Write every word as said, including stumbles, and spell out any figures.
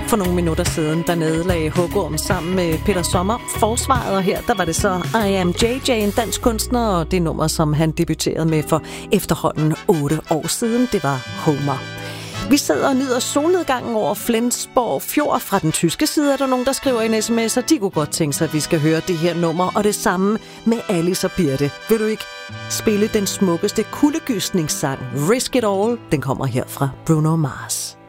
For nogle minutter siden, der nedlagde Hugorm sammen med Peter Sommer forsvaret, og her der var det så I Am J J, en dansk kunstner, og det nummer, som han debuterede med for efterhånden otte år siden, det var Homer. Vi sidder og nyder solnedgangen over Flensborg Fjord. Fra den tyske side er der nogen, der skriver en sms, og de kunne godt tænke sig, at vi skal høre det her nummer, og det samme med Alice og Birte. Vil du ikke spille den smukkeste kuldegysningssang, Risk It All? Den kommer her fra Bruno Mars.